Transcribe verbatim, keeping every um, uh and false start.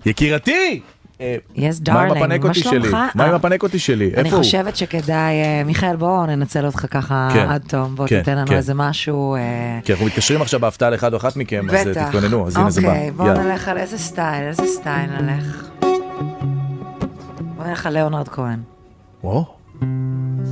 יקירתי! יס מה עם דארלינג, הפנקוטי שלי? מה עם הפנקוטי שלי? איפה הוא? אני חושבת שכדאי, מיכאל בוא ננצל אותך ככה עד תום, בוא תיתן לנו איזה משהו. כי אנחנו מתקשרים עכשיו בהפתעה לאחד או אחת מכם, אז תתכוננו, אז הנה זה בא. אוקיי, בוא נלך על איזה סטייל, איזה סטייל נלך. בוא נלך על ליאונרד כהן. וואו.